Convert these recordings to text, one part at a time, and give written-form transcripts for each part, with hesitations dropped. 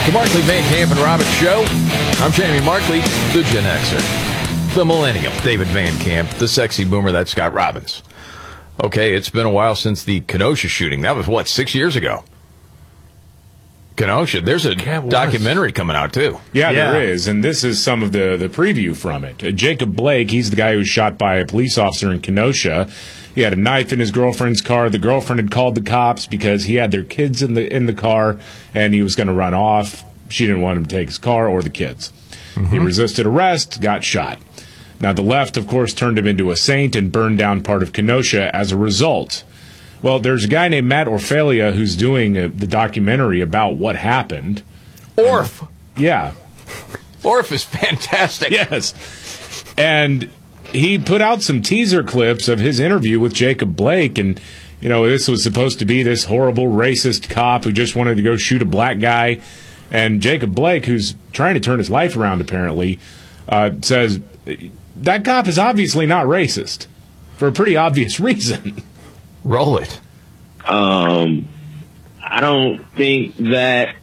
The Markley, Van Camp, and Robbins Show. I'm Jamie Markley, the Gen Xer. The Millennial, David Van Camp. The Sexy Boomer, that's Scott Robbins. Okay, it's been a while since the Kenosha shooting. That was, 6 years ago? Kenosha. There's a documentary coming out, too. Yeah, there is, and this is some of the preview from it. Jacob Blake, he's the guy who was shot by a police officer in Kenosha. He had a knife in his girlfriend's car. The girlfriend had called the cops because he had their kids in the car, and he was going to run off. She didn't want him to take his car or the kids. Mm-hmm. He resisted arrest, got shot. Now, the left, of course, turned him into a saint and burned down part of Kenosha as a result. Well, there's a guy named Matt Orfalea who's doing the documentary about what happened. Orf. Yeah. Orf is fantastic. Yes. And he put out some teaser clips of his interview with Jacob Blake, and, you know, this was supposed to be this horrible racist cop who just wanted to go shoot a black guy. And Jacob Blake, who's trying to turn his life around, apparently, says that cop is obviously not racist for a pretty obvious reason. Roll it. I don't think that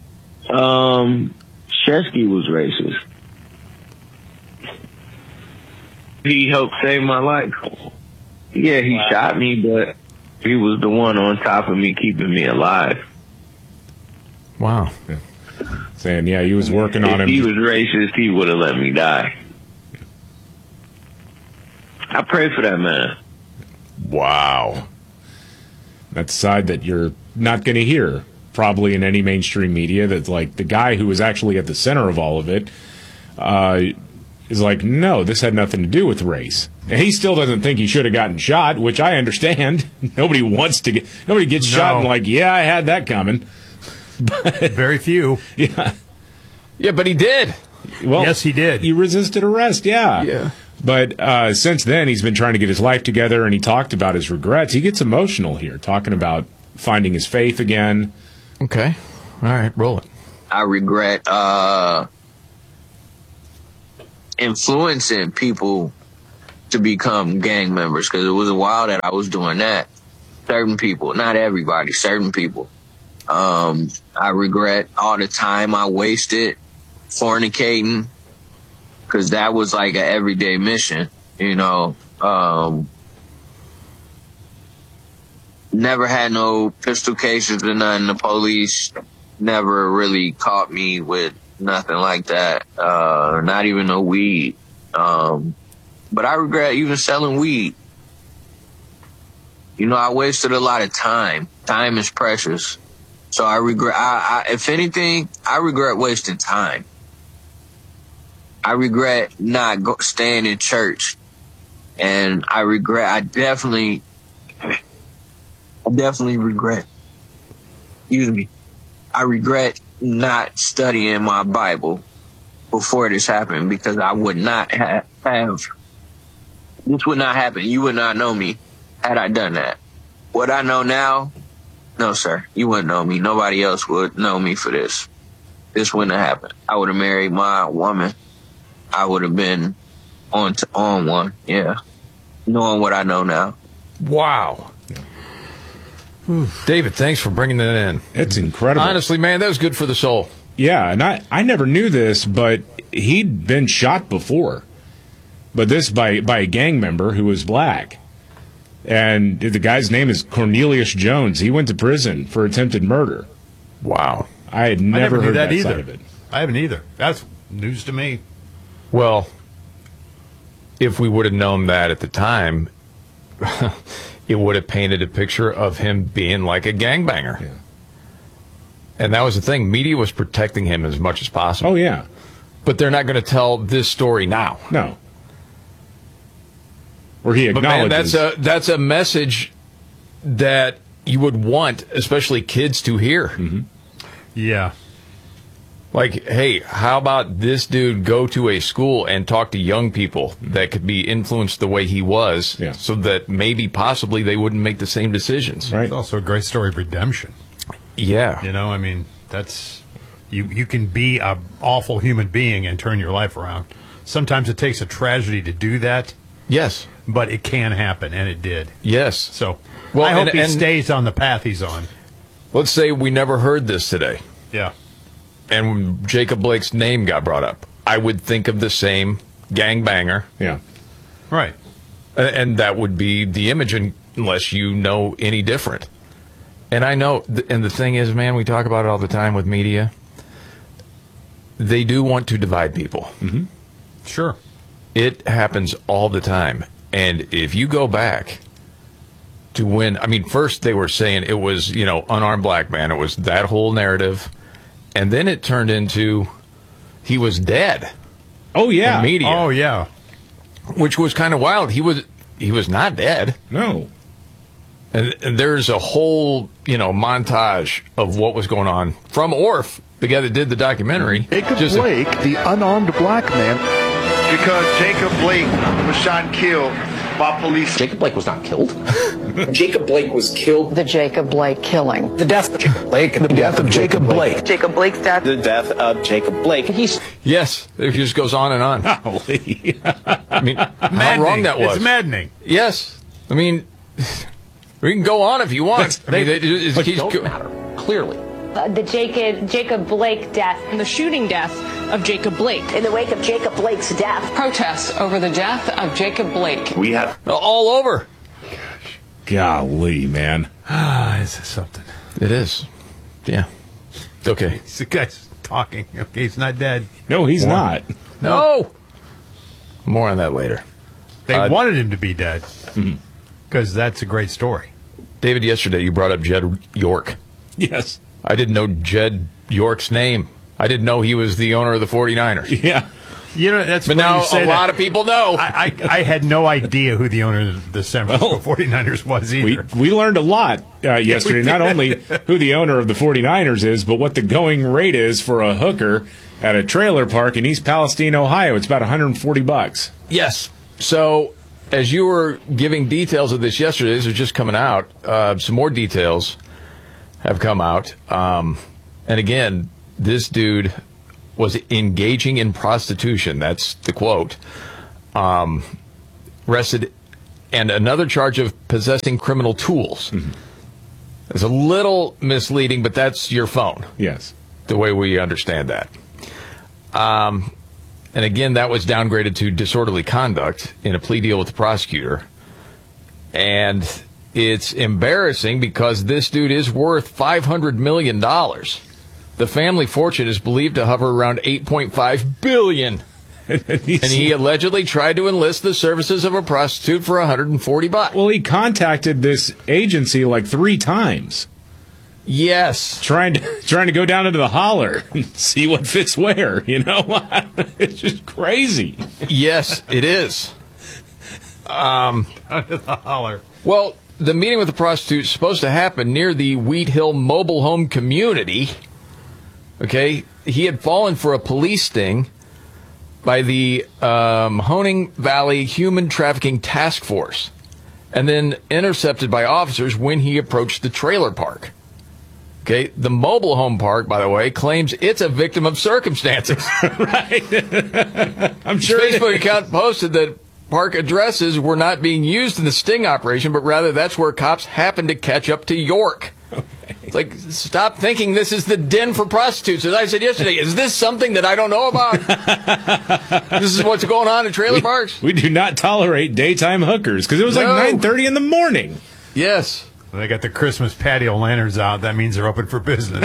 Shesky was racist. He helped save my life. Yeah, he shot me, but he was the one on top of me, keeping me alive. Wow. Yeah. Saying, yeah, he was working on him. If he was racist, he would have let me die. I pray for that man. Wow. That's a side that you're not going to hear probably in any mainstream media. That's like the guy who was actually at the center of all of it is like, no, this had nothing to do with race. And he still doesn't think he should have gotten shot, which I understand. Nobody gets shot and like, yeah, I had that coming. But, very few. Yeah. Yeah, but he did. Well, yes, he did. He resisted arrest, yeah. Yeah. But since then, he's been trying to get his life together, and he talked about his regrets. He gets emotional here, talking about finding his faith again. Okay. All right, roll it. I regret influencing people to become gang members, because it was a while that I was doing that. Certain people, not everybody, certain people. I regret all the time I wasted fornicating, because that was like an everyday mission, you know. Never had no pistol cases or nothing. The police never really caught me with nothing like that, not even no weed. But I regret even selling weed. You know, I wasted a lot of time. Time is precious. So I regret, if anything, I regret wasting time. I regret not staying in church. And I definitely regret, I regret not studying my Bible before this happened, because I would not have, this would not happen. You would not know me had I done that. What I know now, no, sir, you wouldn't know me. Nobody else would know me for this. This wouldn't have happened. I would have married my woman. I would have been on one, yeah, knowing what I know now. Wow. David, thanks for bringing that in. It's incredible. Honestly, man, that was good for the soul. Yeah, and I never knew this, but he'd been shot before. But this by a gang member who was black. And the guy's name is Cornelius Jones. He went to prison for attempted murder. Wow. I had never heard that either. side of it. I haven't either. That's news to me. Well, if we would have known that at the time, it would have painted a picture of him being like a gangbanger. Yeah. And that was the thing. Media was protecting him as much as possible. Oh, yeah. But they're not going to tell this story now. No. Or he acknowledges. But man, that's a message that you would want, especially kids, to hear. Mm-hmm. Yeah. Like, hey, how about this dude go to a school and talk to young people that could be influenced the way he was, so that maybe possibly they wouldn't make the same decisions. Right. It's also a great story of redemption. Yeah. You know, I mean, that's you can be an awful human being and turn your life around. Sometimes it takes a tragedy to do that. Yes. But it can happen, and it did. Yes. So well, I hope he stays on the path he's on. Let's say we never heard this today. Yeah. and when Jacob Blake's name got brought up, I would think of the same gangbanger. Yeah. Right. And that would be the image unless you know any different. And I know, and the thing is, man, we talk about it all the time with media. They do want to divide people. Mm-hmm. Sure. It happens all the time. And if you go back to when, I mean, first they were saying it was, unarmed black man. It was that whole narrative. And then it turned into he was dead. Oh, yeah. In media. Oh, yeah. Which was kind of wild. He was not dead. No. And there's a whole, montage of what was going on from Orf, the guy that did the documentary. Jacob Blake, the unarmed black man. Because Jacob Blake was shot and killed by police. Jacob Blake was not killed. Jacob Blake was killed. The Jacob Blake killing. The death of Jacob Blake. The death of Jacob Blake. Jacob Blake's death. The death of Jacob Blake. Yes, it just goes on and on. Golly. I mean, how wrong that was. It's maddening. Yes. I mean, we can go on if you want. But don't matter, clearly. The Jacob Blake death and the shooting death of Jacob Blake. In the wake of Jacob Blake's death. Protests over the death of Jacob Blake. We have all over. Golly, man. This is something. It is. Yeah. Okay. The guy's talking. Okay, he's not dead. No, he's not. No. More on that later. They wanted him to be dead because that's a great story. David, yesterday you brought up Jed York. Yes. I didn't know Jed York's name. I didn't know he was the owner of the 49ers. Yeah. That's but now a lot of people know. I had no idea who the owner of the San Francisco 49ers was either. We learned a lot yesterday, not only who the owner of the 49ers is, but what the going rate is for a hooker at a trailer park in East Palestine, Ohio. It's about $140. Yes. So as you were giving details of this yesterday, this is just coming out. Some more details have come out. And again, this dude was engaging in prostitution. That's the quote. Arrested, and another charge of possessing criminal tools. Mm-hmm. It's a little misleading, but that's your phone. Yes. The way we understand that. And again, that was downgraded to disorderly conduct in a plea deal with the prosecutor. And it's embarrassing because this dude is worth $500 million. The family fortune is believed to hover around $8.5 billion. And he allegedly tried to enlist the services of a prostitute for $140. Well, he contacted this agency like 3 times. Yes. Trying to go down into the holler and see what fits where, It's just crazy. Yes, it is. Under the holler. Well, the meeting with the prostitute is supposed to happen near the Wheat Hill mobile home community. Okay, he had fallen for a police sting by the Mahoning Valley Human Trafficking Task Force, and then intercepted by officers when he approached the trailer park. Okay, the mobile home park, by the way, claims it's a victim of circumstances. Right. I'm sure. His Facebook account posted that park addresses were not being used in the sting operation, but rather that's where cops happened to catch up to York. Okay. It's like, stop thinking this is the den for prostitutes. As I said yesterday, is this something that I don't know about? This is what's going on in trailer parks? We do not tolerate daytime hookers, because it was like 9:30 in the morning. Yes. They got the Christmas patio lanterns out. That means they're open for business.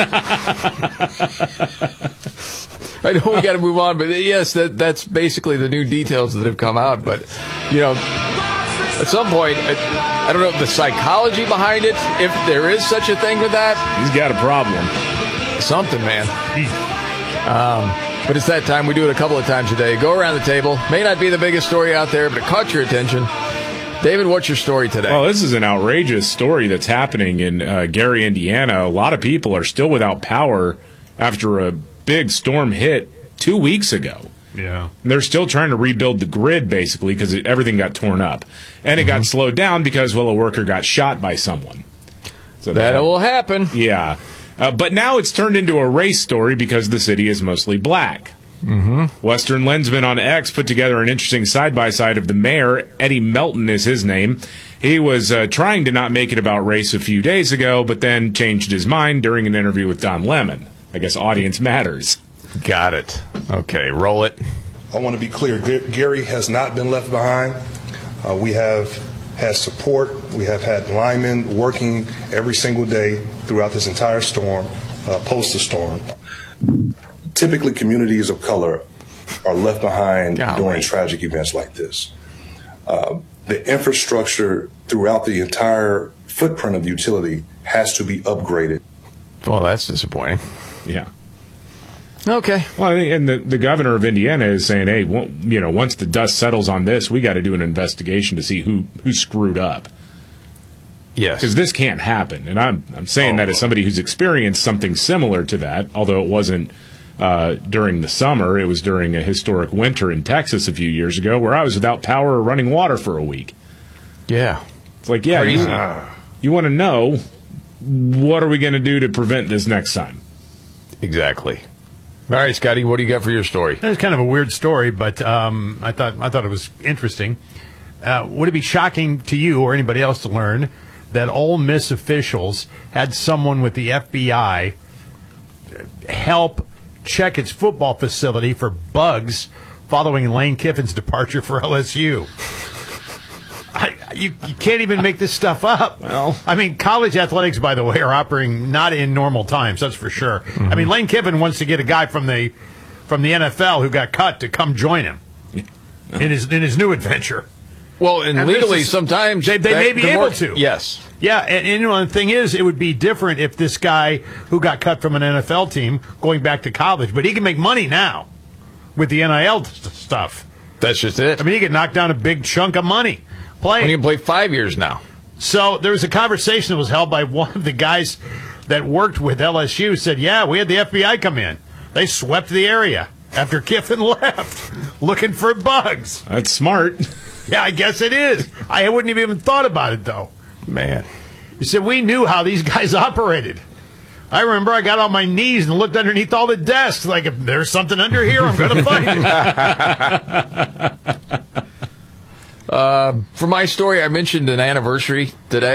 I know we got to move on, but yes, that's basically the new details that have come out. But, at some point, I don't know the psychology behind it, if there is such a thing with that. He's got a problem. Something, man. But it's that time. We do it a couple of times a day. Go around the table. May not be the biggest story out there, but it caught your attention. David, what's your story today? Well, this is an outrageous story that's happening in Gary, Indiana. A lot of people are still without power after a big storm hit 2 weeks ago. Yeah. And they're still trying to rebuild the grid, basically, because everything got torn up. And it got slowed down because, a worker got shot by someone. So that will happen. Yeah. But now it's turned into a race story because the city is mostly black. Mm-hmm. Western Lensman on X put together an interesting side-by-side of the mayor. Eddie Melton is his name. He was trying to not make it about race a few days ago, but then changed his mind during an interview with Don Lemon. I guess audience matters. Got it. Okay, roll it. I want to be clear. Gary has not been left behind. We have had support. We have had linemen working every single day throughout this entire storm, post the storm. Typically, communities of color are left behind during tragic events like this. The infrastructure throughout the entire footprint of the utility has to be upgraded. Well, that's disappointing. Yeah. Okay. Well, and the governor of Indiana is saying, hey, once the dust settles on this, we got to do an investigation to see who screwed up. Yes. Because this can't happen. And I'm saying that as somebody who's experienced something similar to that, although it wasn't during the summer. It was during a historic winter in Texas a few years ago where I was without power or running water for a week. Yeah. It's like, yeah, you want to know, what are we going to do to prevent this next time? Exactly. All right, Scotty, what do you got for your story? It's kind of a weird story, but I thought it was interesting. Would it be shocking to you or anybody else to learn that Ole Miss officials had someone with the FBI help check its football facility for bugs following Lane Kiffin's departure for LSU? You can't even make this stuff up. Well, I mean, college athletics, by the way, are operating not in normal times. That's for sure. Mm-hmm. I mean, Lane Kiffin wants to get a guy from the NFL who got cut to come join him in his new adventure. Well, and legally, sometimes they may be able to. Yes. Yeah, and the thing is, it would be different if this guy who got cut from an NFL team going back to college, but he can make money now with the NIL stuff. That's just it. I mean, he could knock down a big chunk of money playing. He can play 5 years now. So there was a conversation that was held by one of the guys that worked with LSU. Said, yeah, we had the FBI come in. They swept the area after Kiffin left, looking for bugs. That's smart. Yeah, I guess it is. I wouldn't have even thought about it, though. Man. He said, we knew how these guys operated. I remember I got on my knees and looked underneath all the desks. Like, if there's something under here, I'm going to find it. For my story, I mentioned an anniversary today.